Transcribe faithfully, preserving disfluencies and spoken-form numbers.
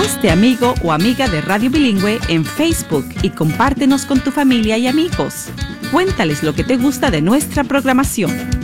Hazte amigo o amiga de Radio Bilingüe en Facebook y compártenos con tu familia y amigos. Cuéntales lo que te gusta de nuestra programación.